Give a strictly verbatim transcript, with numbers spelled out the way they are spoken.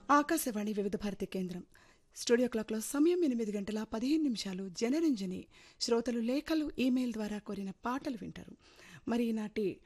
ఆకాశవాణి వివిధ భారతి కేంద్రం స్టూడియో క్లాక్లో సమయం ఎనిమిది గంటల పదిహేను నిమిషాలు. జనరంజని శ్రోతలు లేఖలు ఈమెయిల్ ద్వారా కోరిన పాటలు వింటారు. మరి ఈనాటి